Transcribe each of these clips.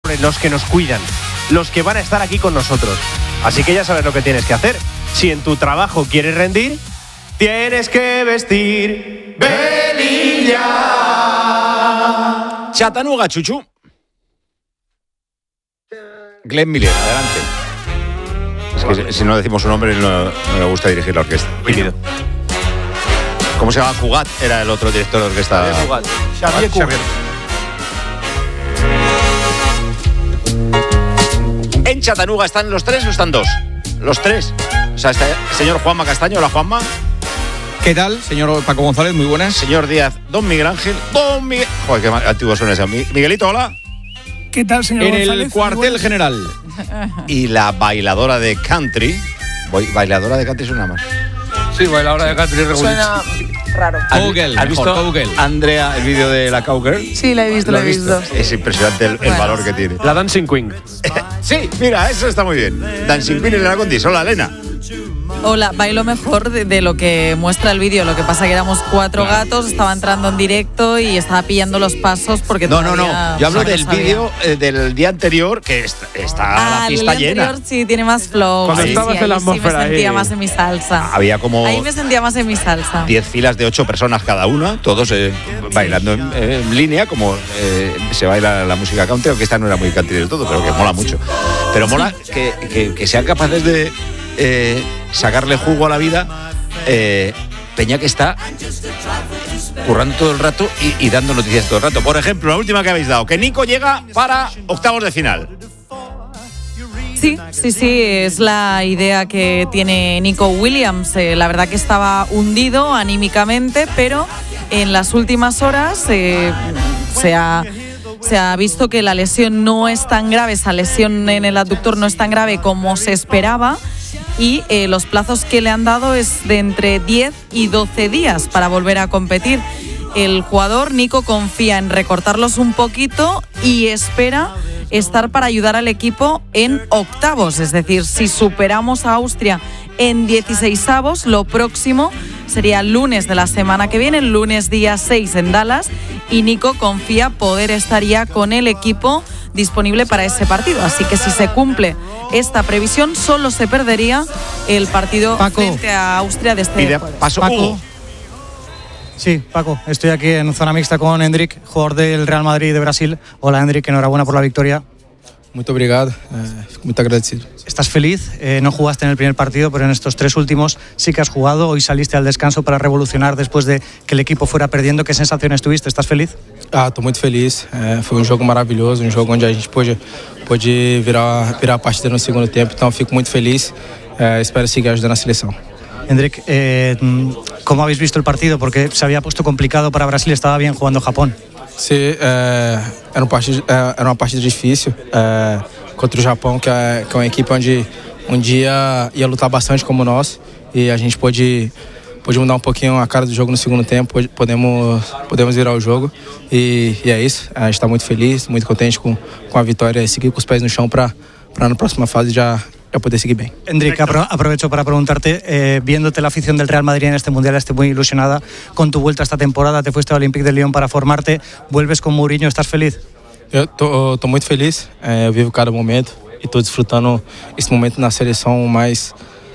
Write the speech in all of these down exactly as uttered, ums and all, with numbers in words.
sobre los que nos cuidan, los que van a estar aquí con nosotros. Así que ya sabes lo que tienes que hacer. Si en tu trabajo quieres rendir, tienes que vestir Velilla. Chattanooga, Chuchu. Glenn Miller, adelante. Es que si no decimos su nombre no, no me gusta dirigir la orquesta. Vinido. ¿Cómo se llama? Cugat era el otro director de orquesta. Xavier Cugat. Xavier Cugat. En Chattanooga están los tres o están dos. Los tres. O sea, está el señor Juanma Castaño. Hola, Juanma. ¿Qué tal, señor Paco González? Muy buenas. Señor Díaz, don Miguel Ángel. Don Miguel. Joder, qué antiguo suena ese. Miguelito, hola. ¿Qué tal, señor En González? el cuartel general. Y la bailadora de country. Bailadora de country suena más. Sí, bailadora de country regular. Suena raro. Cowgirl, ¿Has visto, Cowgirl. Andrea, el vídeo de la Cowgirl? Sí, la he visto, la he visto. Es impresionante el, el Bueno. valor que tiene. La Dancing Queen. Sí, mira, eso está muy bien. Dancing Queen y Elena Condis. Hola, Elena. Hola, bailo mejor de, de lo que muestra el vídeo. Lo que pasa que éramos cuatro Claro. gatos, estaba entrando en directo y estaba pillando los pasos porque No, no, todavía, no. Yo hablo o sea, del no sabía. vídeo eh, del día anterior que está, está Ah, la el pista día llena. anterior sí tiene más flow. Cuando sí, estabas sí, en la ahí sí atmósfera me sentía ahí. más en mi salsa. Había como Ahí me sentía más en mi salsa. diez filas de ocho personas cada una, todos eh, bailando en, eh, en línea, como eh, se baila la música country, aunque esta no era muy country del todo, pero que mola mucho. Pero mola que, que, que sean capaces de eh, sacarle jugo a la vida. Eh, Peña que está currando todo el rato y, y dando noticias todo el rato. Por ejemplo, la última que habéis dado, que Nico llega para octavos de final. Sí, sí, sí, es la idea que tiene Nico Williams. Eh, la verdad que estaba hundido anímicamente, pero en las últimas horas eh, se ha... Se ha visto que la lesión no es tan grave, esa lesión en el abductor no es tan grave como se esperaba y eh, los plazos que le han dado es de entre diez y doce días para volver a competir. El jugador Nico confía en recortarlos un poquito y espera estar para ayudar al equipo en octavos, es decir, si superamos a Austria en dieciseisavos, lo próximo sería el lunes de la semana que viene, el lunes día seis en Dallas, y Nico confía poder estar ya con el equipo disponible para ese partido. Así que si se cumple esta previsión, solo se perdería el partido Paco. frente a Austria de este Pide jueves. paso Paco. Hugo. Sí, Paco, estoy aquí en zona mixta con Hendrik, jugador del Real Madrid de Brasil. Hola, Hendrik, enhorabuena por la victoria. Muito obrigado, eh, fico muito agradecido. ¿Estás feliz? Eh, no jugaste en el primer partido, pero en estos tres últimos sí que has jugado. Hoy saliste al descanso para revolucionar después de que el equipo fuera perdiendo. ¿Qué sensaciones tuviste? ¿Estás feliz? Ah, estou muito feliz. É, foi um jogo maravilhoso, um jogo onde a gente pôde, pôde virar, virar a partida no segundo tempo. Então, fico muito feliz. É, espero seguir ajudando a seleção. Hendrik, eh, ¿cómo habéis visto el partido? Porque se había puesto complicado para Brasil, estaba bien jugando Japón. Sim, é, era, um partido, é, era uma partida difícil é, contra o Japão, que é, que é uma equipe onde um dia ia lutar bastante como nós. E a gente pôde, pôde mudar um pouquinho a cara do jogo no segundo tempo. Pôde, podemos, podemos virar o jogo. E, e é isso. A gente está muito feliz, muito contente com, com a vitória e seguir com os pés no chão para na próxima fase já. Ya puedes seguir bien. Hendrik, apro- aprovecho para preguntarte, eh, viéndote la afición del Real Madrid en este Mundial, estoy muy ilusionada con tu vuelta esta temporada, te fuiste al Olympique de Lyon para formarte, vuelves con Mourinho, ¿estás feliz? Eu tô, tô muito feliz, é, eu vivo cada momento e tô desfrutando esse momento na seleção o mais,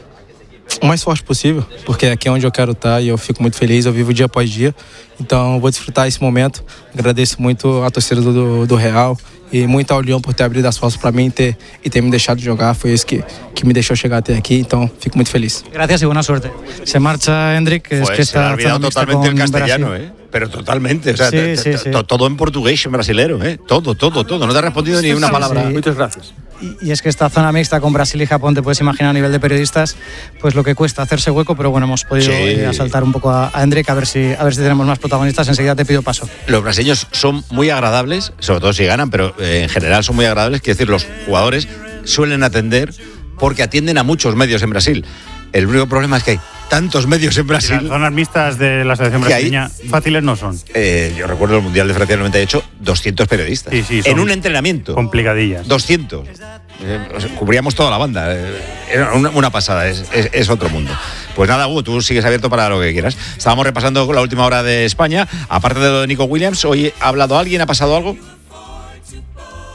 o mais forte possível, porque aqui é onde eu quero estar e eu fico muito feliz, eu vivo dia após dia, então eu vou desfrutar esse momento. Agradeço muito a torcida do, do Real e muito ao Lyon por ter abrido as portas para mim ter, e ter me deixado jogar, foi isso que, que me deixou chegar até aqui, então fico muito feliz. Gracias y buena suerte. Se marcha Hendrik, que es Pues que se le ha está olvidado zona mixta totalmente el con castellano, Brasil. ¿eh? Pero totalmente. O sea, Sí, te- sí, te- sí. to- todo en portugués, en brasilero, ¿eh? Todo, todo, todo. No te ha respondido ni una Sí, palabra. sí. Muchas gracias. Y, y es que esta zona mixta con Brasil y Japón, te puedes imaginar a nivel de periodistas, pues lo que cuesta hacerse hueco, pero bueno, hemos podido Sí. eh, asaltar un poco a, a Hendrik, a ver si a ver si tenemos más protagonistas. Enseguida te pido paso. Los brasileños son muy agradables, sobre todo si ganan, pero eh, en general son muy agradables. Quiero decir, los jugadores suelen atender porque atienden a muchos medios en Brasil. El único problema es que hay tantos medios en Y las Brasil. zonas mixtas de la selección Que ahí- brasileña fáciles no son. Eh, yo recuerdo el Mundial de Francia del noventa y ocho, doscientos periodistas. Sí, sí, son en un entrenamiento. Complicadillas. doscientos. Eh, o sea, cubríamos toda la banda. Eh, Era una, una pasada, es, es- es otro mundo. Pues nada, Hugo, tú sigues abierto para lo que quieras. Estábamos repasando la última hora de España. Aparte de lo de Nico Williams, hoy ha hablado alguien, ha pasado algo.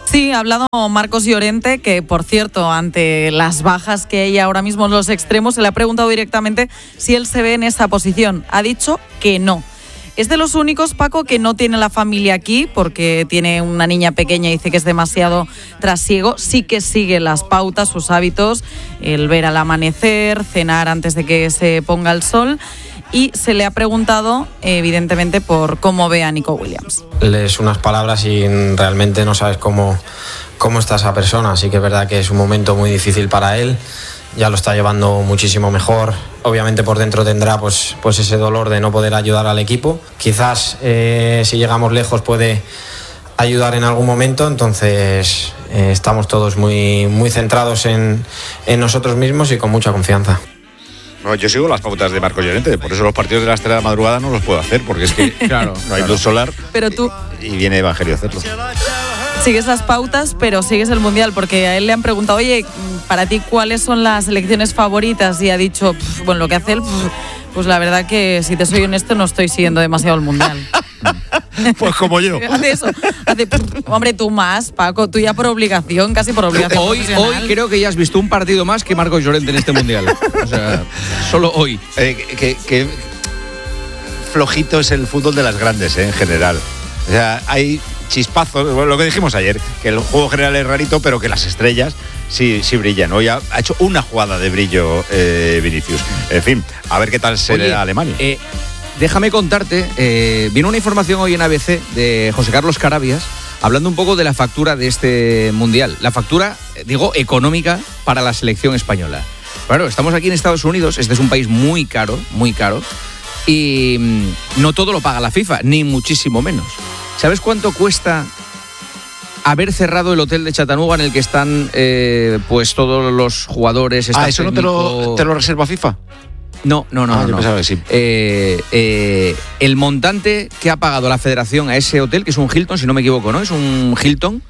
Sí, ha hablado Marcos Llorente, que por cierto, ante las bajas que hay ahora mismo en los extremos, se le ha preguntado directamente si él se ve en esa posición. Ha dicho que no. Es de los únicos, Paco, que no tiene la familia aquí porque tiene una niña pequeña y dice que es demasiado trasiego. Sí que sigue las pautas, sus hábitos, el ver al amanecer, cenar antes de que se ponga el sol. Y se le ha preguntado, evidentemente, por cómo ve a Nico Williams. Lees unas palabras y realmente no sabes cómo, cómo está esa persona. Así que es verdad que es un momento muy difícil para él. Ya lo está llevando muchísimo mejor. Obviamente por dentro tendrá pues, pues ese dolor de no poder ayudar al equipo. Quizás eh, si llegamos lejos puede ayudar en algún momento. Entonces eh, estamos todos muy, muy centrados en, en nosotros mismos y con mucha confianza. No, yo sigo las pautas de Marcos Llorente, por eso los partidos de las tres de la madrugada no los puedo hacer, porque es que claro, no hay luz solar. Pero tú y viene Evangelio a hacerlo. Sigues las pautas, pero sigues el Mundial, porque a él le han preguntado, oye, para ti, ¿cuáles son las selecciones favoritas? Y ha dicho, bueno, lo que hace él, pues la verdad que, si te soy honesto, no estoy siguiendo demasiado el Mundial. Pues como yo. Hace eso. Hace, hombre, tú más, Paco, tú ya por obligación, casi por obligación. Hoy, hoy creo que ya has visto un partido más que Marcos Llorente en este Mundial. O sea, solo hoy. Eh, que, que flojito es el fútbol de las grandes, eh, en general. O sea, hay chispazos, lo que dijimos ayer, que el juego general es rarito, pero que las estrellas sí, sí brillan. Hoy ha, ha hecho una jugada de brillo eh, Vinicius. En fin, a ver qué tal se le da a Alemania. Eh, déjame contarte, eh, viene una información hoy en A B C de José Carlos Carabias, hablando un poco de la factura de este Mundial. La factura, digo, económica para la selección española. Claro, estamos aquí en Estados Unidos, este es un país muy caro, muy caro, y mmm, no todo lo paga la FIFA, ni muchísimo menos. ¿Sabes cuánto cuesta haber cerrado el hotel de Chattanooga en el que están eh, pues todos los jugadores? Ah, ¿eso técnico... no te lo, te lo reserva FIFA? No, no, no. Ah, no, yo no. pensaba que sí. Eh, eh, el montante que ha pagado la federación a ese hotel, que es un Hilton, si no me equivoco, ¿no? Es un Hilton,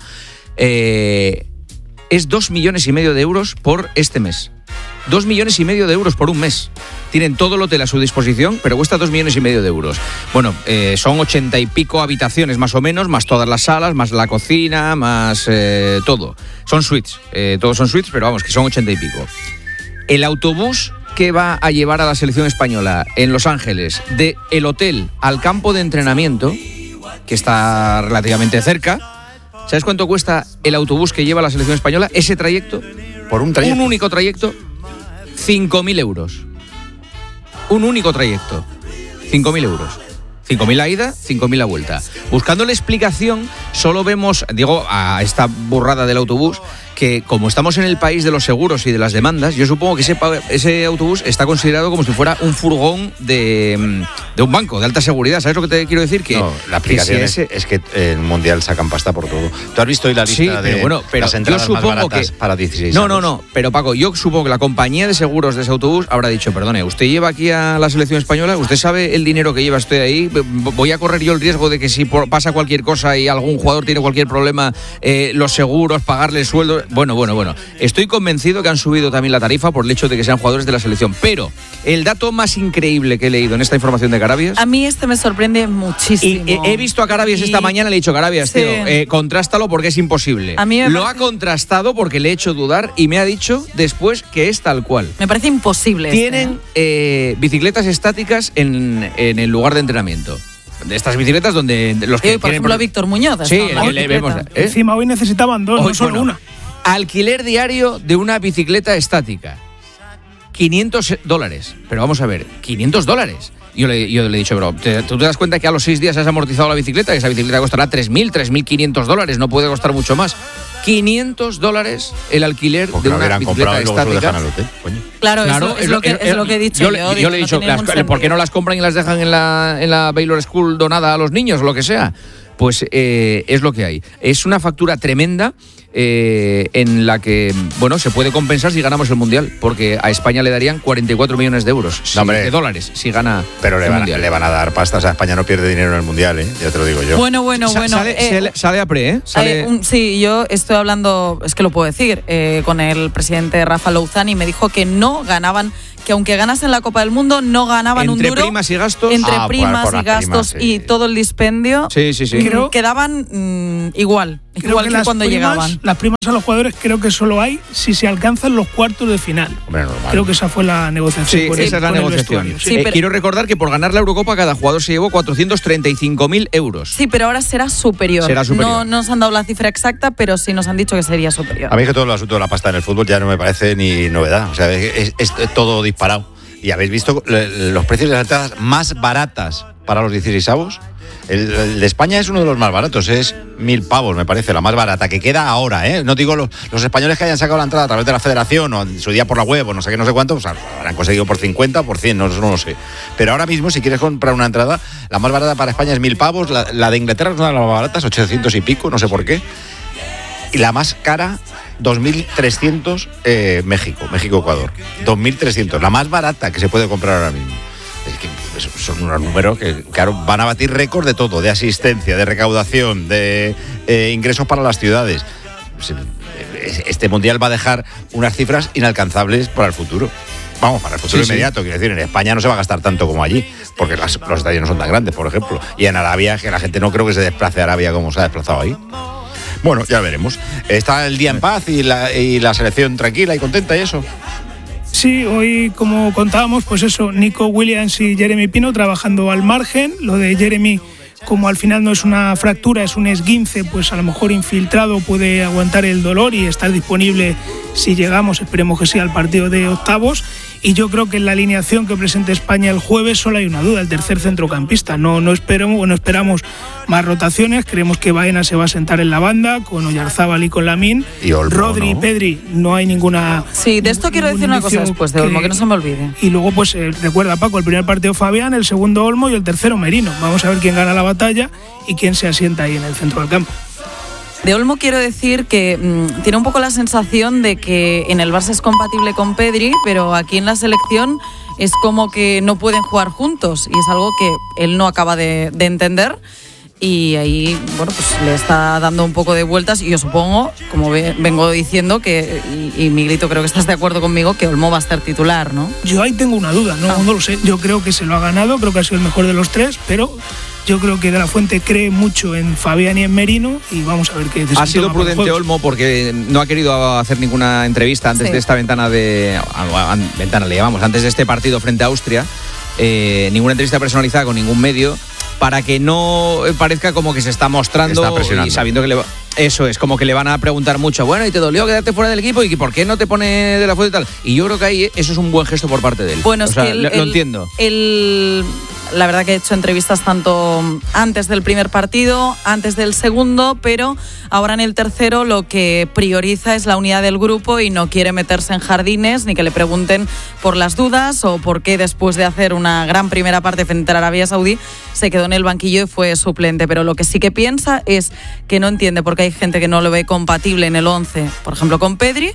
eh, es dos millones y medio de euros por este mes. Dos millones y medio de euros por un mes. Tienen todo el hotel a su disposición, pero cuesta dos millones y medio de euros. Bueno, eh, son ochenta y pico habitaciones más o menos, más todas las salas, más la cocina, más eh, todo. Son suites, eh, todos son suites, pero vamos, que son ochenta y pico. El autobús que va a llevar a la selección española en Los Ángeles, de el hotel al campo de entrenamiento, que está relativamente cerca, ¿sabes cuánto cuesta el autobús que lleva a la selección española? Ese trayecto, por un trayecto, un único trayecto, cinco mil euros. Un único trayecto, cinco mil euros. cinco mil a ida, cinco mil a vuelta. Buscando la explicación, solo vemos, digo, a esta burrada del autobús, que como estamos en el país de los seguros y de las demandas, yo supongo que ese, ese autobús está considerado como si fuera un furgón de, de un banco, de alta seguridad. ¿Sabes lo que te quiero decir? Que no, la aplicación que si ese... es, es que en el Mundial sacan pasta por todo. ¿Tú has visto hoy la lista sí, de pero bueno, pero las entradas yo supongo más baratas que... para dieciséis No, años? no, no, pero Paco, yo supongo que la compañía de seguros de ese autobús habrá dicho, perdone, usted lleva aquí a la selección española, usted sabe el dinero que lleva usted ahí, voy a correr yo el riesgo de que si pasa cualquier cosa y algún jugador tiene cualquier problema, eh, los seguros, pagarle el sueldo... Bueno, bueno, bueno, estoy convencido que han subido también la tarifa por el hecho de que sean jugadores de la selección, pero el dato más increíble que he leído en esta información de Carabias... A mí este me sorprende muchísimo. Y he, he visto a Carabias y... esta mañana, le he dicho, Carabias, sí. tío, eh, contrástalo porque es imposible. A mí me Lo parece... ha contrastado porque le he hecho dudar y me ha dicho después que es tal cual. Me parece imposible. Tienen este, eh, bicicletas estáticas en, en el lugar de entrenamiento. De estas bicicletas donde los que eh, por tienen... ejemplo, Víctor Muñoz. Sí, el, le vemos, ¿eh? Encima hoy necesitaban dos, hoy, no solo bueno, una. Alquiler diario de una bicicleta estática. quinientos dólares. Pero vamos a ver, quinientos dólares. Yo le, yo le he dicho, bro, ¿te, ¿tú te das cuenta que a los seis días has amortizado la bicicleta? Que esa bicicleta costará tres mil, tres mil quinientos dólares, no puede costar mucho más. quinientos dólares el alquiler porque de una bicicleta estática. Al hotel, claro, claro eso, es, es, lo que, es lo que he dicho yo. Yo, yo, yo le he dicho, no las, ¿por qué no las compran y las dejan en la, en la Baylor School donada a los niños o lo que sea? Pues eh, es lo que hay. Es una factura tremenda eh, en la que, bueno, se puede compensar si ganamos el Mundial, porque a España le darían cuarenta y cuatro millones de euros, no, hombre, de dólares, si gana pero el le van, Mundial. le van a dar pasta, o sea, España no pierde dinero en el Mundial, ¿eh? Ya te lo digo yo. Bueno, bueno, Sa bueno. Sale, eh, sale, sale a pre, ¿eh? Sale... eh un, sí, yo estoy hablando, es que lo puedo decir, eh, con el presidente Rafa Louzani, me dijo que no ganaban, que aunque ganasen la Copa del Mundo, no ganaban entre un duro. Entre primas y gastos. Entre ah, primas por, por y gastos primas, sí. y todo el dispendio. Sí, sí, sí. Creo... Quedaban mmm, igual. Creo Igual que, que las cuando primas, llegaban. Las primas a los jugadores creo que solo hay si se alcanzan los cuartos de final. Hombre, normal. Creo que esa fue la negociación. Sí, con esa el, es la con el negociación. vestuario, Sí, Eh, pero- quiero recordar que por ganar la Eurocopa cada jugador se llevó cuatrocientos treinta y cinco mil euros. Sí, pero ahora será superior. Será superior. No nos han dado la cifra exacta, pero sí nos han dicho que sería superior. A mí es que todo el asunto de la pasta en el fútbol ya no me parece ni novedad. O sea, es, es todo disparado. Y habéis visto le- los precios de las entradas más baratas para los dieciseisavos. El, el de España es uno de los más baratos, es mil pavos, me parece, la más barata, que queda ahora, ¿eh? No digo los, los españoles que hayan sacado la entrada a través de la federación o en su día por la web o no sé qué, no sé cuánto, pues habrán conseguido por cincuenta o por cien, no, no lo sé. Pero ahora mismo, si quieres comprar una entrada, la más barata para España es mil pavos, la, la de Inglaterra es una de las más baratas, ochocientos y pico, no sé por qué. Y la más cara, dos mil trescientos, eh, México, México-Ecuador. dos mil trescientos, la más barata que se puede comprar ahora mismo. Es que son unos números que, claro, van a batir récord de todo, de asistencia, de recaudación, de eh, ingresos para las ciudades. Este mundial va a dejar unas cifras inalcanzables para el futuro. Vamos, para el futuro Sí, inmediato. sí. Quiero decir, en España no se va a gastar tanto como allí, porque las, los estadios no son tan grandes, por ejemplo. Y en Arabia, que la gente no creo que se desplace a Arabia como se ha desplazado ahí. Bueno, ya veremos. Está el día en paz y la, y la selección tranquila y contenta y eso. Sí, hoy como contábamos, pues eso, Nico Williams y Jeremy Pino trabajando al margen. Lo de Jeremy, como al final no es una fractura, es un esguince, pues a lo mejor infiltrado puede aguantar el dolor y estar disponible si llegamos, esperemos que sí, al partido de octavos. Y yo creo que en la alineación que presente España el jueves solo hay una duda, el tercer centrocampista. No, no, esperamos, no esperamos más rotaciones, creemos que Baena se va a sentar en la banda con Oyarzábal y con Lamine. Y Olmo, Rodri y ¿no? Pedri, no hay ninguna... Sí, de esto quiero decir una cosa después de Olmo, que no se me olvide. Y luego, pues eh, recuerda, Paco, el primer partido Fabián, el segundo Olmo y el tercero Merino. Vamos a ver quién gana la batalla y quién se asienta ahí en el centro del campo. De Olmo quiero decir que mmm, tiene un poco la sensación de que en el Barça es compatible con Pedri, pero aquí en la selección es como que no pueden jugar juntos y es algo que él no acaba de, de entender. Y ahí, bueno, pues le está dando un poco de vueltas y yo supongo, como ve, vengo diciendo, que y, y Miguelito, creo que estás de acuerdo conmigo, que Olmo va a ser titular, ¿no? Yo ahí tengo una duda, no, Ah. no lo sé. Yo creo que se lo ha ganado, creo que ha sido el mejor de los tres, pero yo creo que De La Fuente cree mucho en Fabián y en Merino y vamos a ver qué decisión Ha sido toma para el prudente jueves. Olmo porque no ha querido hacer ninguna entrevista antes Sí. de esta ventana de. a- a- Ventana le llamamos, antes de este partido frente a Austria. Eh, ninguna entrevista personalizada con ningún medio para que no parezca como que se está mostrando Está presionando. y sabiendo que le va- eso es, como que le van a preguntar mucho, bueno, ¿y te dolió quedarte fuera del equipo? ¿Y por qué no te pone De La Fuente y tal? Y yo creo que ahí eso es un buen gesto por parte de él. Bueno, O es sea, que él, lo, lo él- entiendo. él, la verdad que he hecho entrevistas tanto antes del primer partido, antes del segundo, pero ahora en el tercero lo que prioriza es la unidad del grupo y no quiere meterse en jardines ni que le pregunten por las dudas o por qué después de hacer una gran primera parte frente a Arabia Saudí se quedó en el banquillo y fue suplente. Pero lo que sí que piensa es que no entiende por qué hay gente que no lo ve compatible en el once, por ejemplo con Pedri.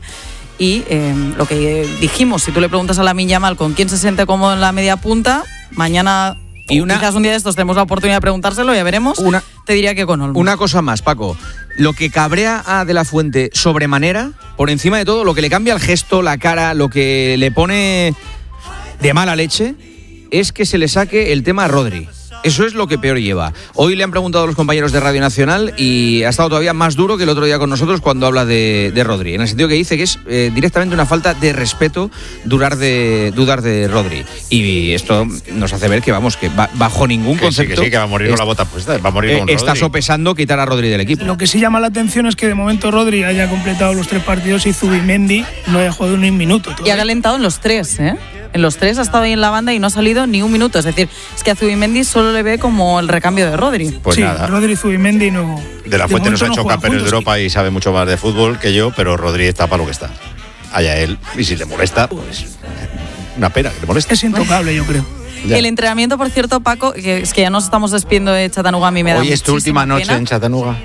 Y eh, lo que dijimos, si tú le preguntas a Lamine Yamal con quién se siente cómodo en la media punta, mañana Y o una- quizás un día de estos tenemos la oportunidad de preguntárselo, ya veremos. Una- Te diría que con Olmo. Una cosa más, Paco. Lo que cabrea a De La Fuente sobremanera, por encima de todo, lo que le cambia el gesto, la cara, lo que le pone de mala leche, es que se le saque el tema a Rodri. Eso es lo que peor lleva. Hoy le han preguntado a los compañeros de Radio Nacional y ha estado todavía más duro que el otro día con nosotros cuando habla de, de Rodri. En el sentido que dice que es eh, directamente una falta de respeto dudar de, dudar de Rodri. Y esto nos hace ver que, vamos, que ba- bajo ningún Que sí, concepto... que sí, que va a morir con es- la bota puesta, va a morir eh, con está Rodri. sopesando quitar a Rodri del equipo. Lo que sí llama la atención es que de momento Rodri haya completado los tres partidos y Zubimendi no haya jugado ni un minuto. Y ha todavía. calentado en los tres, ¿eh? En los tres ha estado ahí en la banda y no ha salido ni un minuto. Es decir, es que a Zubimendi solo le ve como el recambio de Rodri. Pues sí, nada. Rodri y Zubimendi no. De La Fuente nos momento ha no hecho juegan campeones de juntos. Europa y sabe mucho más de fútbol que yo, pero Rodri está para lo que está. Allá él. Y si le molesta, pues una pena que le moleste. Es intocable, yo creo. Ya. El entrenamiento, por cierto, Paco, que es que ya nos estamos despidiendo de Chattanooga, a mí me da Hoy es tu muchísima última noche pena. en Chattanooga.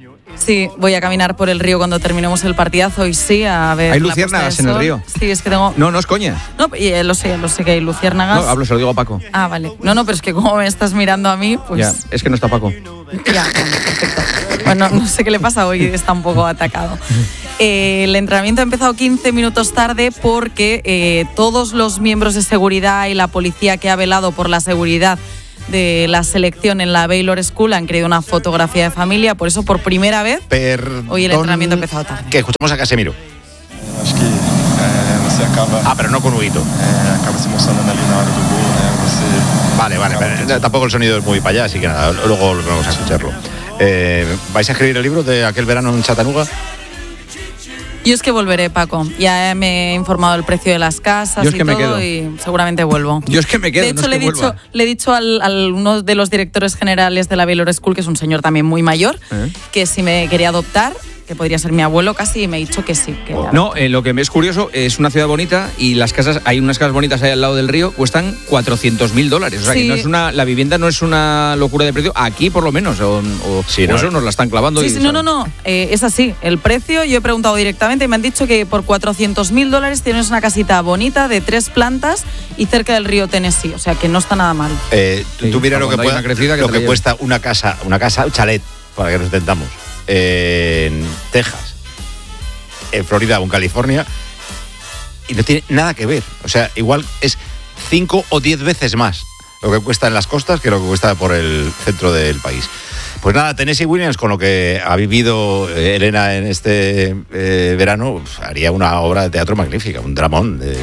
Sí, voy a caminar por el río cuando terminemos el partidazo y sí, a ver. ¿Hay la luciérnagas puesta de en el sol. río? Sí, es que tengo. No, no es coña. No, y, eh, lo sé, lo sé que hay luciérnagas. No, hablo, se lo digo a Paco. Ah, vale. No, no, pero es que como me estás mirando a mí, pues. Ya, es que no está Paco. Ya, bueno, perfecto. Bueno, no sé qué le pasa hoy, está un poco atacado. Eh, el entrenamiento ha empezado quince minutos tarde porque eh, todos los miembros de seguridad y la policía que ha velado por la seguridad de la selección en la Baylor School han querido una fotografía de familia, por eso por primera vez Perdón, hoy el entrenamiento ha empezado tarde. Que escuchamos a Casemiro. Acho que é, você acaba. Ah, pero no con Huguito. É, acaba se emocionando ali na hora do gol, né? Você. Vale, vale, pero tampoco el sonido es muy para allá, así que nada, luego vamos a escucharlo. Eh, ¿Vais a escribir el libro de aquel verano en Chattanooga? Yo es que volveré, Paco. Ya me he informado del precio de las casas Yo es y que me todo quedo. y seguramente vuelvo. Yo es que me quedo, De hecho, no es le, que he dicho, vuelva. le he dicho al, al uno de los directores generales de la Baylor School, que es un señor también muy mayor, ¿Eh? que si me quería adoptar, que podría ser mi abuelo casi, y me ha dicho que sí. Que No, eh, lo que me es curioso, es una ciudad bonita y las casas, hay unas casas bonitas ahí al lado del río, cuestan cuatrocientos mil dólares. O sea, Sí. que no es una, la vivienda no es una locura de precio, aquí por lo menos, o, o, Sí, o no, eso nos la están clavando. Sí, y, sí, o no, sea, no, no, eh, es así. El precio, yo he preguntado directamente y me han dicho que por cuatrocientos mil dólares tienes una casita bonita de tres plantas y cerca del río Tennessee, o sea que no está nada mal. Eh, tú, Sí, tú mira lo que, cuando hay pueda- una crecida que lo te que la cuesta una casa, una casa, un chalet, para que nos entendamos, en Texas, en Florida o en California, y no tiene nada que ver. O sea, igual es cinco o diez veces más lo que cuesta en las costas que lo que cuesta por el centro del país. Pues nada, Tennessee Williams, con lo que ha vivido eh, Elena en este eh, verano, pues, haría una obra de teatro magnífica, un dramón. De...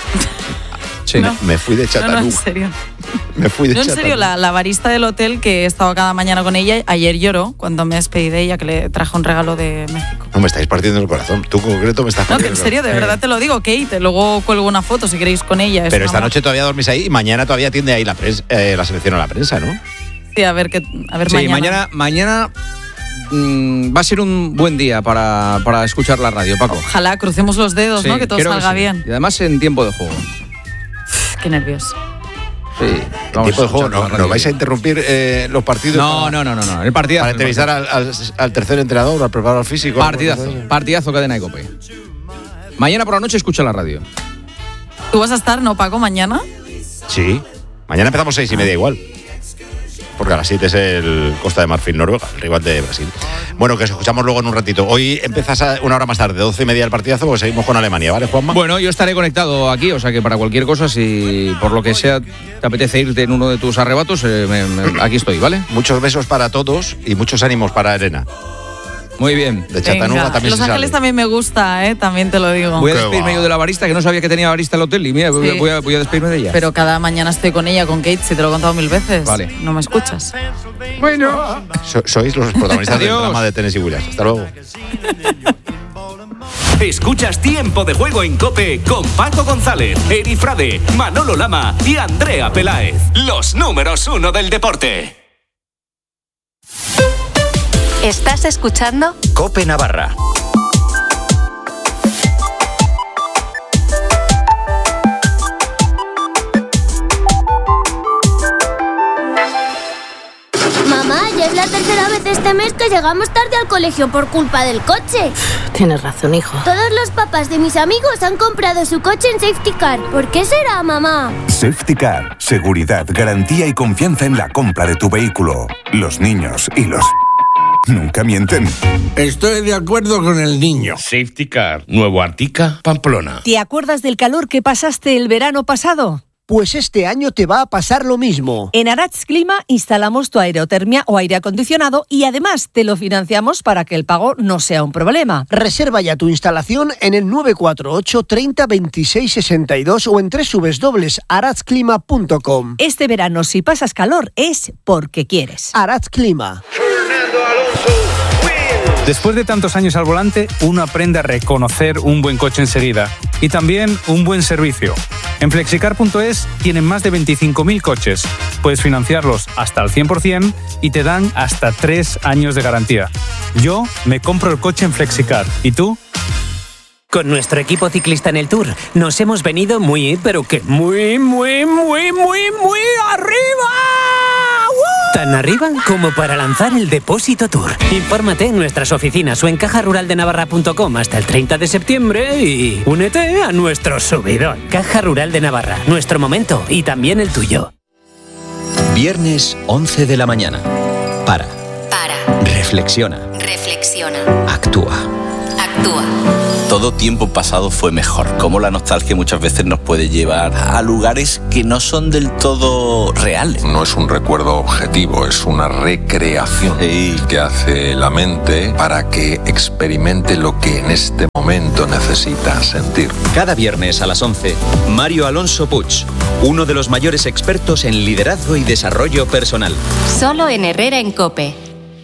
Sí. Me, me fui de No, no, Chattanooga. en serio. Me fui de No, en serio, Chattanooga. la, la barista del hotel que he estado cada mañana con ella, ayer lloró cuando me despedí de ella, que le trajo un regalo de México. No me estáis partiendo el corazón. Tú en concreto me estás No, que partiendo en serio, de el corazón. verdad te lo digo, Kate. Luego cuelgo una foto si queréis con ella. es Pero un esta amor. noche todavía dormís ahí y mañana todavía atiende ahí la, pres- eh, la selección a la prensa, ¿no? Sí, a ver, que, a ver Sí, mañana. mañana, mañana mm, va a ser un buen día para, para escuchar la radio, Paco. Ojalá crucemos los dedos, Sí, ¿no? Que todo creo salga sí. bien. Y además en tiempo de juego. Qué nervios. Sí, En vamos tiempo de a juego, escuchar ¿no? la radio. ¿Nos vais a interrumpir eh, los partidos? No, para, no, no, no, no. El partidazo. para entrevistar al, al- al tercer entrenador, al preparador físico. Partidazo, algo así? partidazo cadena de Cope. Mañana por la noche escucha la radio. ¿Tú vas a estar, no, Paco, mañana? Sí. Mañana empezamos seis y media igual. Porque a las siete es el Costa de Marfil, Noruega, el rival de Brasil. Bueno, que os escuchamos luego en un ratito. Hoy empiezas a una hora más tarde, doce y media el partidazo, pues seguimos con Alemania, ¿vale, Juanma? Bueno, yo estaré conectado aquí, o sea que para cualquier cosa, si por lo que sea te apetece irte en uno de tus arrebatos, eh, me- me- aquí estoy, ¿vale? Muchos besos para todos y muchos ánimos para Elena. Muy bien. De Chattanooga Venga. también Los se Ángeles sale. también me gusta, ¿eh? También te lo digo. Voy a Qué despedirme va. yo de la barista, que no sabía que tenía barista el hotel, y mira, voy, a- Sí. voy a, voy a despedirme de ella. Pero cada mañana estoy con ella, con Kate, si te lo he contado mil veces. Vale. No me escuchas. Bueno. So- sois los protagonistas del Adiós. drama de Tennessee Williams. Hasta luego. Escuchas Tiempo de Juego en COPE con Paco González, Eri Frade, Manolo Lama y Andrea Peláez. Los números uno del deporte. ¿Estás escuchando? COPE Navarra. Mamá, ya es la tercera vez este mes que llegamos tarde al colegio por culpa del coche. Tienes razón, hijo. Todos los papás de mis amigos han comprado su coche en Safety Car. ¿Por qué será, mamá? Safety Car. Seguridad, garantía y confianza en la compra de tu vehículo. Los niños y los... nunca mienten. Estoy de acuerdo con el niño. Safety Car. Nuevo Artica, Pamplona. ¿Te acuerdas del calor que pasaste el verano pasado? Pues este año te va a pasar lo mismo. En Arats Clima instalamos tu aerotermia o aire acondicionado y además te lo financiamos para que el pago no sea un problema. Reserva ya tu instalación en el nueve cuatro ocho, treinta, veintiséis, sesenta y dos o en doble u doble u doble u punto arats clima punto com. Este verano, si pasas calor, es porque quieres. Arats Clima. Después de tantos años al volante, uno aprende a reconocer un buen coche enseguida y también un buen servicio. En flexicar punto es tienen más de veinticinco mil coches. Puedes financiarlos hasta al cien por ciento y te dan hasta tres años de garantía. Yo me compro el coche en Flexicar. ¿Y tú? Con nuestro equipo ciclista en el Tour nos hemos venido muy, pero que muy, muy, muy, muy, muy arriba. ¡Woo! Tan arriba como para lanzar el Depósito Tour. Infórmate en nuestras oficinas o en caja rural de navarra punto com hasta el treinta de septiembre y únete a nuestro subidón. Caja Rural de Navarra, nuestro momento y también el tuyo. Viernes once de la mañana. Para. Para. Reflexiona. Reflexiona. Actúa. Actúa. Todo todo tiempo pasado fue mejor. Cómo la nostalgia muchas veces nos puede llevar a lugares que no son del todo reales. No es un recuerdo objetivo, es una recreación sí. que hace la mente para que experimente lo que en este momento necesita sentir. Cada viernes a las once, Mario Alonso Puig, uno de los mayores expertos en liderazgo y desarrollo personal. Solo en Herrera en COPE.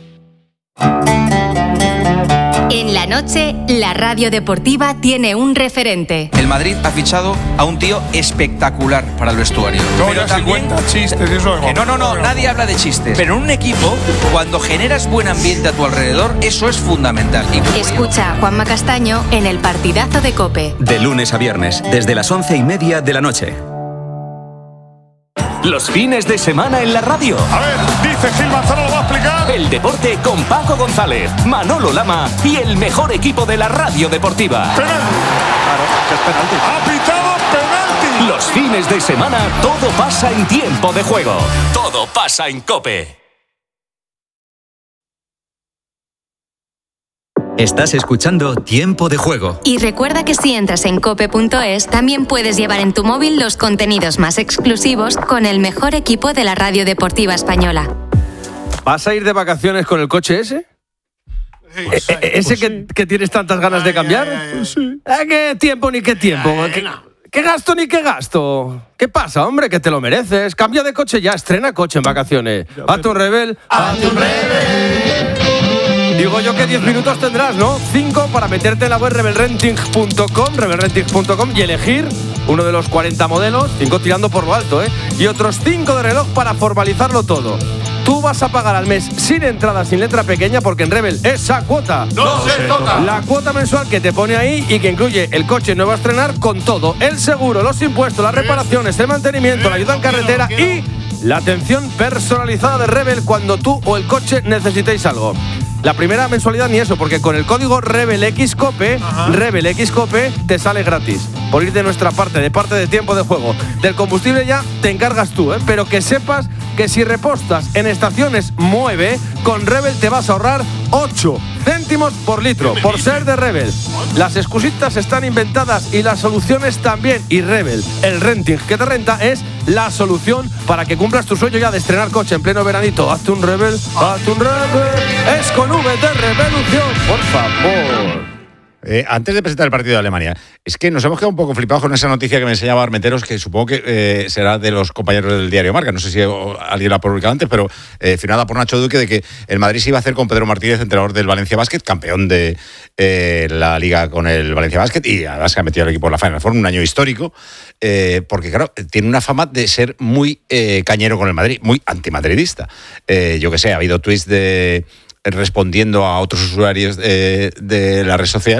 En la noche, la radio deportiva tiene un referente. El Madrid ha fichado a un tío espectacular para el vestuario. No, ya se cuenta chistes, eso es... Que no, no, no, nadie habla de chistes. Pero en un equipo, cuando generas buen ambiente a tu alrededor, eso es fundamental. Y escucha a Juanma Castaño en el partidazo de COPE. De lunes a viernes, desde las once y media de la noche. Los fines de semana en la radio. A ver, dice Gil Manzano, lo va a explicar. El deporte con Paco González, Manolo Lama y el mejor equipo de la radio deportiva. Penalti. Claro, que es penalti. Ha pitado penalti. Los fines de semana todo pasa en tiempo de juego. Todo pasa en COPE. Estás escuchando Tiempo de Juego. Y recuerda que si entras en cope punto es, también puedes llevar en tu móvil los contenidos más exclusivos con el mejor equipo de la radio deportiva española. ¿Vas a ir de vacaciones con el coche ese? Sí, ¿E- sí, e- ¿Ese pues que, sí. que tienes tantas ganas de cambiar? Ay, ay, ay, sí. Ah, ¿qué tiempo ni qué tiempo? Ay, ¿Qué, no. qué gasto ni qué gasto? ¿Qué pasa, hombre? Que te lo mereces. Cambia de coche ya, estrena coche en vacaciones. Hazte un rebel. Hazte un rebel. Digo yo que diez minutos tendrás, ¿no? cinco para meterte en la web rebel renting punto com, rebel renting punto com y elegir uno de los cuarenta modelos, cinco tirando por lo alto, ¿eh? Y otros cinco de reloj para formalizarlo todo. Tú vas a pagar al mes sin entrada, sin letra pequeña, porque en Rebel esa cuota No se toca. la cuota mensual que te pone ahí y que incluye el coche nuevo a estrenar con todo, el seguro, los impuestos, las reparaciones, el mantenimiento, la ayuda en carretera y la atención personalizada de Rebel cuando tú o el coche necesitéis algo. La primera mensualidad ni eso, porque con el código RebelXCOPE, RebelXCOPE, te sale gratis. Por ir de nuestra parte, de parte de Tiempo de Juego. Del combustible ya te encargas tú, ¿eh? Pero que sepas que si repostas en estaciones Mueve, con Rebel te vas a ahorrar ocho céntimos por litro, por ser de Rebel. Las excusitas están inventadas y las soluciones también. Y Rebel, el renting que te renta, es la solución para que cumplas tu sueño ya de estrenar coche en pleno veranito. Hazte un Rebel, hazte un Rebel. Es con V de Revolución, por favor. Eh, antes de presentar el partido de Alemania, es que nos hemos quedado un poco flipados con esa noticia que me enseñaba Armenteros, que supongo que eh, será de los compañeros del diario Marca. No sé si alguien la ha publicado antes, pero eh, firmada por Nacho Duque, de que el Madrid se iba a hacer con Pedro Martínez, entrenador del Valencia Basket, campeón de eh, la Liga con el Valencia Basket, y además que ha metido al equipo en la Final Four, un año histórico, eh, porque claro, tiene una fama de ser muy eh, cañero con el Madrid, muy antimadridista. Eh, yo que sé, ha habido tweets de... respondiendo a otros usuarios de, de la red social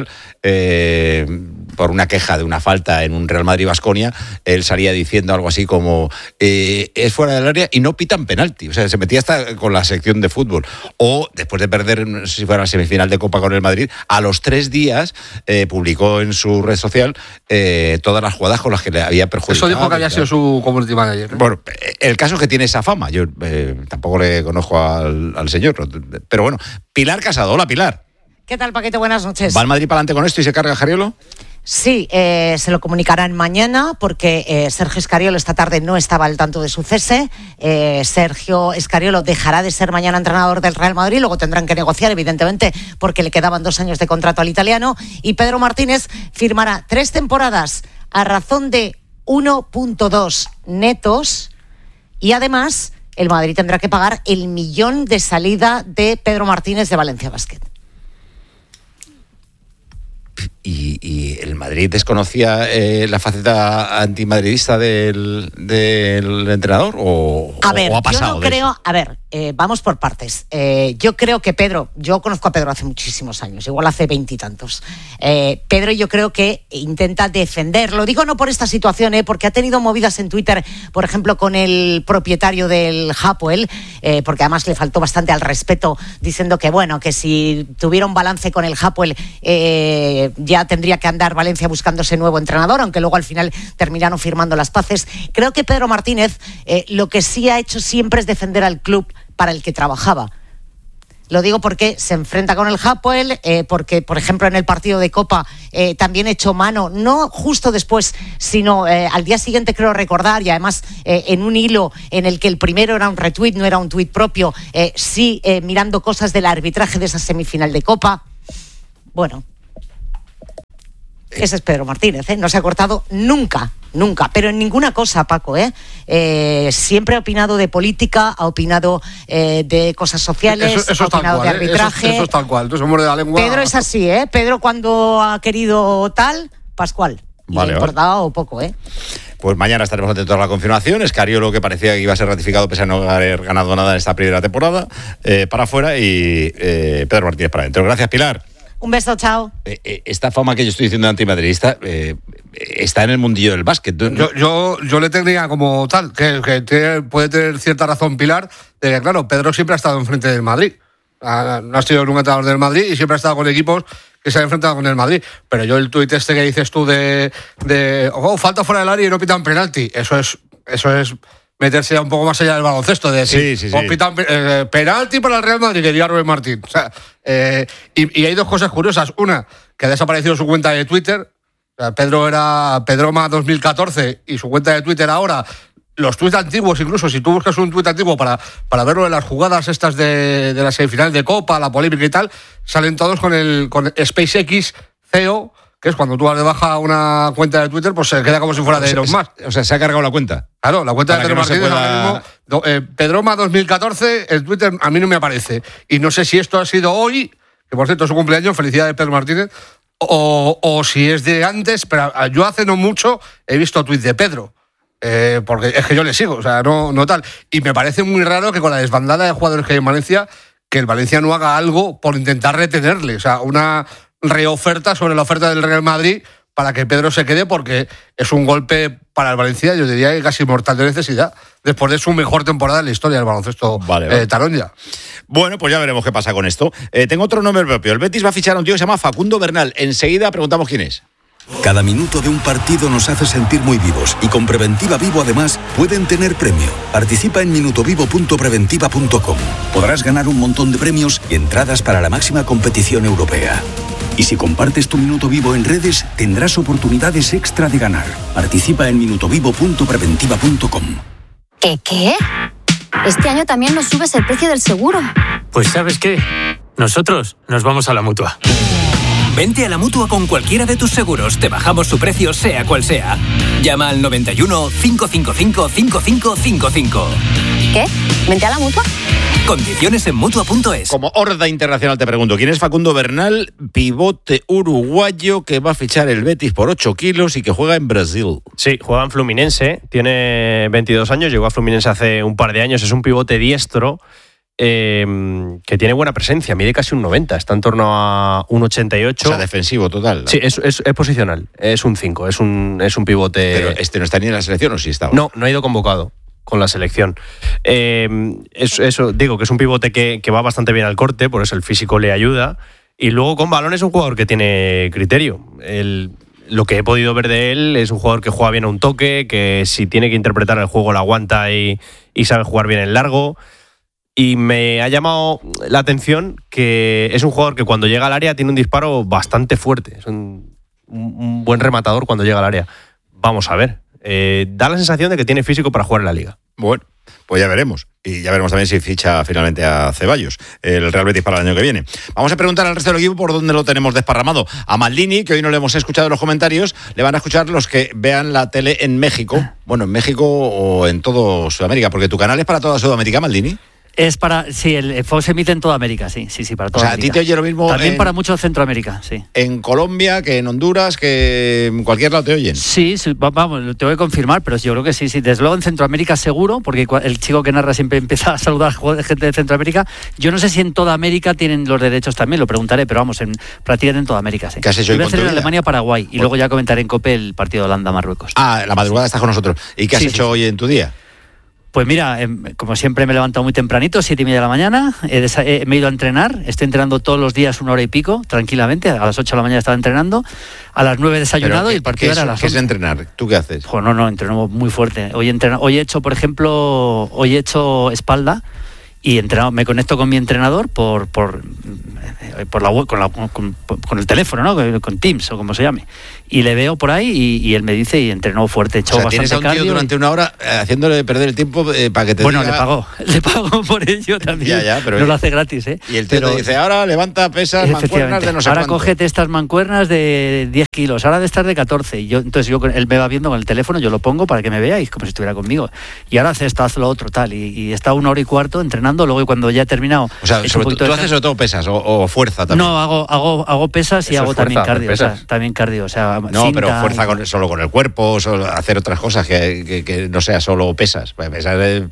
eh, por una queja de una falta en un Real Madrid-Baskonia, él salía diciendo algo así como eh, es fuera del área y no pitan penalti. O sea, se metía hasta con la sección de fútbol. O después de perder, no sé si fuera la semifinal de Copa con el Madrid, a los tres días eh, publicó en su red social eh, todas las jugadas con las que le había perjudicado. Eso dijo que había sido su community manager, ¿no? Bueno, el caso es que tiene esa fama. Yo eh, tampoco le conozco al, al señor, pero bueno. Pilar Casado, hola Pilar. ¿Qué tal, Paquete? Buenas noches. ¿Va el Madrid para adelante con esto y se carga Jariolo? Sí, eh, se lo comunicarán mañana porque eh, Sergio Escariolo esta tarde no estaba al tanto de su cese. Eh, Sergio Escariolo dejará de ser mañana entrenador del Real Madrid, luego tendrán que negociar, evidentemente, porque le quedaban dos años de contrato al italiano. Y Pedro Martínez firmará tres temporadas a razón de uno punto dos netos y además el Madrid tendrá que pagar el millón de salida de Pedro Martínez de Valencia Basket. ¿Y, y el Madrid desconocía eh, la faceta antimadridista del, del entrenador? ¿O, a ver, o ha pasado yo no de creo... eso? A ver, eh, vamos por partes. Eh, yo creo que Pedro... Yo conozco a Pedro hace muchísimos años, igual hace veintitantos. Eh, Pedro yo creo que intenta defender, lo digo no por esta situación, eh, porque ha tenido movidas en Twitter, por ejemplo, con el propietario del Hapoel, eh, porque además le faltó bastante al respeto, diciendo que, bueno, que si tuviera un balance con el Hapoel, eh, ya tendría que andar Valencia buscándose nuevo entrenador, aunque luego al final terminaron firmando las paces. Creo que Pedro Martínez eh, lo que sí ha hecho siempre es defender al club para el que trabajaba. Lo digo porque se enfrenta con el Hapoel, eh, porque, por ejemplo, en el partido de Copa eh, también echó mano, no justo después, sino eh, al día siguiente, creo recordar, y además eh, en un hilo en el que el primero era un retweet, no era un tuit propio, eh, sí eh, mirando cosas del arbitraje de esa semifinal de Copa. Bueno, ese es Pedro Martínez, ¿eh? No se ha cortado nunca, nunca, pero en ninguna cosa, Paco, ¿eh? Eh, siempre ha opinado de política, ha opinado eh, de cosas sociales, eso, eso ha opinado cual, de arbitraje. Eso, eso es tal cual, tú se muerde la lengua. Pedro es así, ¿eh? Pedro cuando ha querido tal, Pascual. Y Vale, le ha importado poco, ¿eh? Pues mañana estaremos atentos a la confirmación. Escariolo, que parecía que iba a ser ratificado pese a no haber ganado nada en esta primera temporada, eh, para afuera, y eh, Pedro Martínez para adentro. Gracias, Pilar. Un beso, chao. Eh, eh, esta fama que yo estoy diciendo de antimadridista eh, está en el mundillo del básquet. Yo, yo, yo le tenía como tal, que, que tiene, puede tener cierta razón Pilar, de que claro, Pedro siempre ha estado enfrente del Madrid. No ha sido nunca entrenador del Madrid y siempre ha estado con equipos que se han enfrentado con el Madrid. Pero yo el tuit este que dices tú de, de oh, falta fuera del área y no pitan penalti, eso es, eso es meterse ya un poco más allá del baloncesto, de decir, sí, sí, sí. oh, pitan eh, penalti para el Real Madrid, que diría Rubén Martín. O sea, eh, y, y hay dos cosas curiosas. Una, que ha desaparecido su cuenta de Twitter. O sea, Pedro era Pedroma dos mil catorce y su cuenta de Twitter ahora, los tuits antiguos, incluso si tú buscas un tuit antiguo para, para verlo de las jugadas estas de, de la semifinal de Copa, la polémica y tal, salen todos con el con SpaceX C E O, que es cuando tú das de baja una cuenta de Twitter, pues se queda como si fuera de Elon Musk. O sea, se ha cargado la cuenta. Claro, la cuenta Para de Pedro que no Martínez se pueda... ahora mismo, no, eh, Pedroma dos mil catorce, el Twitter a mí no me aparece. Y no sé si esto ha sido hoy, que por cierto es su cumpleaños, felicidades Pedro Martínez, o, o si es de antes, pero yo hace no mucho he visto tuit de Pedro. Eh, porque es que yo le sigo, o sea, no, no tal. Y me parece muy raro que con la desbandada de jugadores que hay en Valencia, que el Valencia no haga algo por intentar retenerle. O sea, una reoferta sobre la oferta del Real Madrid para que Pedro se quede, porque es un golpe para el Valencia, yo diría que casi mortal de necesidad, después de su mejor temporada en la historia del baloncesto vale, vale. Eh, taronja. Bueno, pues ya veremos qué pasa con esto. Eh, tengo otro nombre propio. El Betis va a fichar a un tío que se llama Facundo Bernal. Enseguida preguntamos quién es. Cada minuto de un partido nos hace sentir muy vivos y con Preventiva Vivo además pueden tener premio. Participa en minutovivo punto preventiva punto com. Podrás ganar un montón de premios y entradas para la máxima competición europea. Y si compartes tu minuto vivo en redes, tendrás oportunidades extra de ganar. Participa en minutovivo punto preventiva punto com. ¿Qué qué? Este año también nos subes el precio del seguro. Pues ¿sabes qué? Nosotros nos vamos a la Mutua. Vente a la Mutua con cualquiera de tus seguros. Te bajamos su precio, sea cual sea. Llama al noventa y uno, cinco cinco cinco, cinco cinco cinco cinco. ¿Qué? ¿Vente a la Mutua? Condiciones en Mutua punto es. Como horda internacional te pregunto, ¿quién es Facundo Bernal, pivote uruguayo que va a fichar el Betis por ocho kilos y que juega en Brasil? Sí, juega en Fluminense, tiene veintidós años, llegó a Fluminense hace un par de años, es un pivote diestro. Eh, que tiene buena presencia, mide casi un noventa, está en torno a un ochenta y ocho. O sea, defensivo total, ¿no? Sí, es, es, es posicional, es un cinco, es un, es un pivote. Pero este no está ni en la selección, ¿o sí está? No, no ha ido convocado con la selección. Eh, eso, eso, digo que es un pivote que, que va bastante bien al corte, por eso el físico le ayuda. Y luego con balón es un jugador que tiene criterio. El, lo que he podido ver de él es un jugador que juega bien a un toque, que si tiene que interpretar el juego lo aguanta y, y sabe jugar bien en largo. Y me ha llamado la atención que es un jugador que cuando llega al área tiene un disparo bastante fuerte. Es un, un buen rematador cuando llega al área. Vamos a ver. Eh, da la sensación de que tiene físico para jugar en la Liga. Bueno, pues ya veremos. Y ya veremos también si ficha finalmente a Ceballos, el Real Betis, para el año que viene. Vamos a preguntar al resto del equipo por dónde lo tenemos desparramado. A Maldini, que hoy no le hemos escuchado en los comentarios, le van a escuchar los que vean la tele en México. Bueno, en México o en todo Sudamérica, porque tu canal es para toda Sudamérica, Maldini. Es para, sí, el Fox se emite en toda América, sí, sí, sí, para toda O sea, América. a ti te oye lo mismo También en, para mucho de Centroamérica, sí. En Colombia, que en Honduras, que en cualquier lado te oyen. Sí, sí, vamos, te voy a confirmar, pero yo creo que sí, sí. Desde luego en Centroamérica seguro, porque el chico que narra siempre empieza a saludar a gente de Centroamérica. Yo no sé si en toda América tienen los derechos también, lo preguntaré, pero vamos, en, prácticamente en toda América, sí. ¿Qué has hecho hoy voy a con hacer tu en vida? Alemania, Paraguay, y Bueno. luego ya comentaré en COPE el partido de Holanda-Marruecos. Ah, la madrugada estás con nosotros. ¿Y qué has Sí, hecho sí, hoy en tu día? Pues mira, eh, como siempre me he levantado muy tempranito, siete y media de la mañana, he desa- eh, me he ido a entrenar, estoy entrenando todos los días una hora y pico, tranquilamente, a las ocho de la mañana estaba entrenando, a las nueve desayunado Pero, y el partido ¿qué era es, a las ¿Qué es once. entrenar? ¿Tú qué haces? Pues no, no, entreno muy fuerte. Hoy, entreno, hoy he hecho, por ejemplo, hoy he hecho espalda y entrenado, me conecto con mi entrenador por por, por la web, con, la, con, con el teléfono, ¿no? Con Teams o como se llame. Y le veo por ahí y, y él me dice, y entrenó fuerte, echó o sea, bastante tienes a un tío cardio. durante y... una hora eh, haciéndole perder el tiempo eh, para que te Bueno, diga... le pago, le pago por ello también. Ya, ya, pero no lo hace gratis, ¿eh? Y el tío pero, te dice, ahora levanta pesas, mancuernas de no sé ahora cuánto. cógete estas mancuernas de diez kilos, ahora de estas de catorce. Y yo, entonces yo, él me va viendo con el teléfono, yo lo pongo para que me veáis, como si estuviera conmigo. Y ahora hace esto, haz lo otro, tal. Y, y está una hora y cuarto entrenando, luego cuando ya he terminado... O sea, sobre tú haces sobre todo pesas o, o fuerza también. No, hago, hago, hago pesas y Eso hago es fuerza, también cardio. O sea, pesas. también cardio, o sea, No, cinta, pero fuerza y... con, solo con el cuerpo, solo hacer otras cosas que, que, que no sea solo pesas. Pesas de,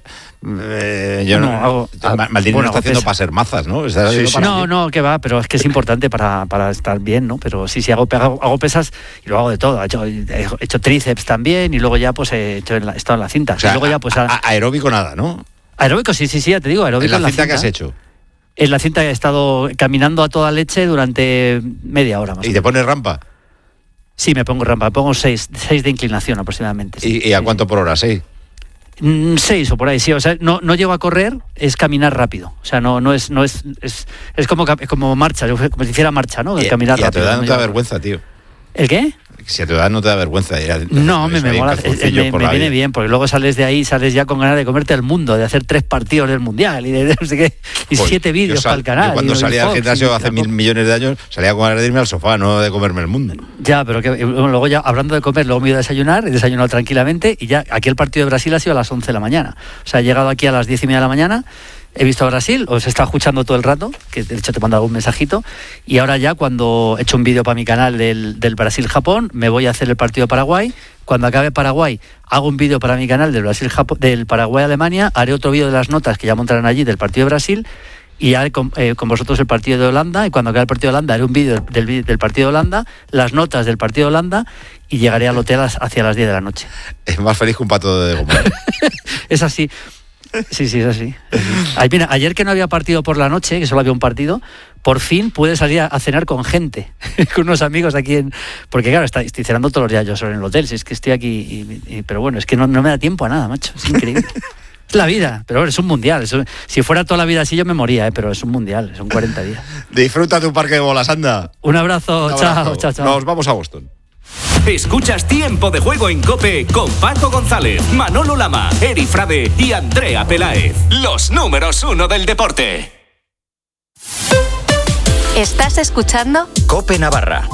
eh, yo no, no hago, Maldini bueno, no está haciendo pesas. para ser mazas, ¿no? Está Sí, haciendo sí. para- No, no, que va, pero es que es importante para, para estar bien, ¿no? Pero sí, sí, hago, hago, hago pesas y lo hago de todo. He hecho, he hecho tríceps también y luego ya pues he, hecho en la, he estado en la cinta. O sea, y luego ya pues... a- a- aeróbico nada, ¿no? Aeróbico, sí, sí, sí, ya te digo, aeróbico ¿En la en cinta la que has cinta. hecho? En la cinta he estado caminando a toda leche durante media hora más. ¿Y te pones rampa? Sí, me pongo rampa, me pongo seis, seis de inclinación aproximadamente. sí. ¿Y, y a cuánto por hora? ¿Seis? Mm, seis o por ahí, sí. O sea, no, no llego a correr, es caminar rápido. O sea, no, no es, no es, es, es como, ca- como marcha, como si hiciera marcha, ¿no? El Y, caminar y a tu rápido. edad no te da llego a- vergüenza, tío. ¿El qué? Si a tu edad no te da vergüenza ir a... No, me, eso me ahí en mola, eh, calzoncillos me, por me la viene vida. bien, porque luego sales de ahí, sales ya con ganas de comerte el mundo, de hacer tres partidos del mundial y de, de no sé qué, y Joder, siete yo vídeos sal- para el canal. Yo cuando y- y salía al Fox, gimnasio y- hace mil millones de años, salía con ganas de irme al sofá, no de comerme el mundo. Ya, pero que, bueno, luego ya hablando de comer, luego me he ido a desayunar, he desayunado tranquilamente y ya aquí el partido de Brasil ha sido a las once de la mañana. O sea, he llegado aquí a las diez y media de la mañana, he visto a Brasil, os he estado escuchando todo el rato, que de hecho te mando algún mensajito, y ahora ya cuando he hecho un vídeo para mi canal del, del Brasil-Japón, me voy a hacer el partido de Paraguay. Cuando acabe Paraguay, hago un vídeo para mi canal del Brasil del Paraguay-Alemania, haré otro vídeo de las notas que ya montarán allí del partido de Brasil, y haré con, eh, con vosotros el partido de Holanda, y cuando acabe el partido de Holanda haré un vídeo del, del, del partido de Holanda, las notas del partido de Holanda, y llegaré al hotel hacia las diez de la noche. Es más feliz que un pato de goma. Es así. Sí, sí, es así. Ay, mira, ayer que no había partido por la noche, que solo había un partido, por fin pude salir a, a cenar con gente, con unos amigos aquí en... Porque claro, está, estoy cenando todos los días yo solo en el hotel, si es que estoy aquí... y- y- pero bueno, es que no, no me da tiempo a nada, macho, es increíble. Es la vida, pero bueno, es un mundial. es un- si fuera toda la vida así yo me moría, ¿eh? Pero es un mundial, son cuarenta días. Disfruta tu parque de bolas, anda. Un abrazo, Un abrazo. chao, chao, chao. Nos vamos a Boston. Escuchas Tiempo de Juego en COPE con Paco González, Manolo Lama, Eri Frade y Andrea Peláez. Los números uno del deporte. ¿Estás escuchando? COPE Navarra.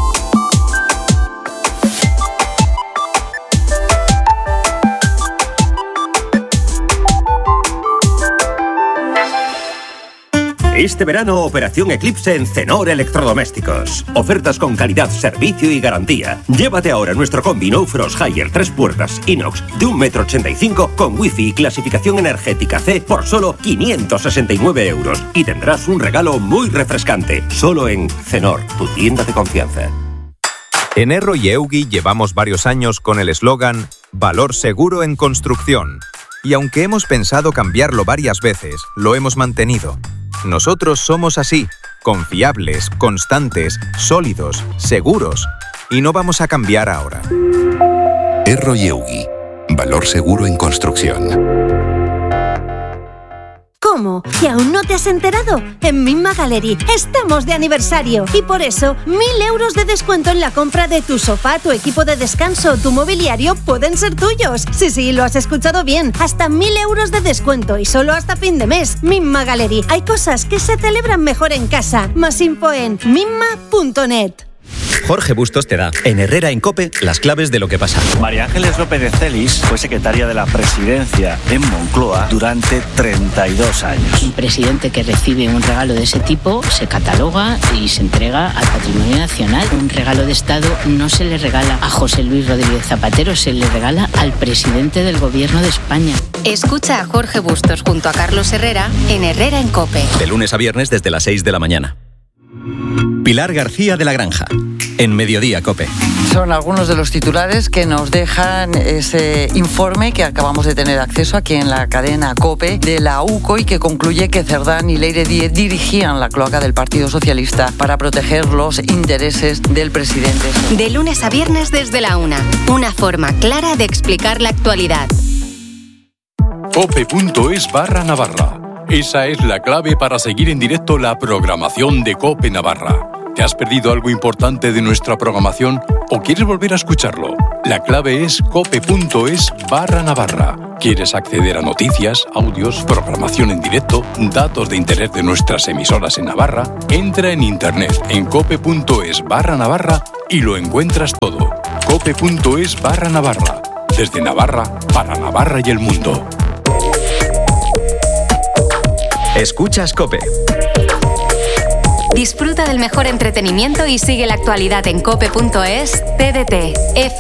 Este verano, Operación Eclipse en Cenor Electrodomésticos. Ofertas con calidad, servicio y garantía. Llévate ahora nuestro combi No Frost Higher tres puertas inox de un metro ochenta y cinco con wifi y clasificación energética C por solo quinientos sesenta y nueve euros. Y tendrás un regalo muy refrescante. Solo en Cenor, tu tienda de confianza. En Erro y Eugi llevamos varios años con el eslogan Valor seguro en construcción. Y aunque hemos pensado cambiarlo varias veces, lo hemos mantenido. Nosotros somos así, confiables, constantes, sólidos, seguros. Y no vamos a cambiar ahora. Erro y Eugi. Valor seguro en construcción. ¿Cómo? ¿Que aún no te has enterado? En Misma Gallery estamos de aniversario y por eso mil euros de descuento en la compra de tu sofá, tu equipo de descanso o tu mobiliario pueden ser tuyos. Sí, sí, lo has escuchado bien. Hasta mil euros de descuento y solo hasta fin de mes. Misma Gallery. Hay cosas que se celebran mejor en casa. Más info en misma punto net. Jorge Bustos te da, en Herrera en COPE, las claves de lo que pasa. María Ángeles López de Celis fue secretaria de la presidencia en Moncloa durante treinta y dos años. Un presidente que recibe un regalo de ese tipo se cataloga y se entrega al patrimonio nacional. Un regalo de Estado no se le regala a José Luis Rodríguez Zapatero, se le regala al presidente del Gobierno de España. Escucha a Jorge Bustos junto a Carlos Herrera en Herrera en COPE. De lunes a viernes desde las seis de la mañana. Pilar García de la Granja, en Mediodía COPE. Son algunos de los titulares que nos dejan ese informe que acabamos de tener acceso aquí en la cadena COPE de la U C O y que concluye que Cerdán y Leire Díez dirigían la cloaca del Partido Socialista para proteger los intereses del presidente. De lunes a viernes desde la una. Una forma clara de explicar la actualidad. cope punto es barra Navarra. Esa es la clave para seguir en directo la programación de COPE Navarra. ¿Te has perdido algo importante de nuestra programación o quieres volver a escucharlo? La clave es cope.es barra Navarra. ¿Quieres acceder a noticias, audios, programación en directo, datos de interés de nuestras emisoras en Navarra? Entra en internet en cope.es barra Navarra y lo encuentras todo. cope.es barra Navarra. Desde Navarra, para Navarra y el mundo. Escuchas COPE. Disfruta del mejor entretenimiento y sigue la actualidad en cope.es, T D T, F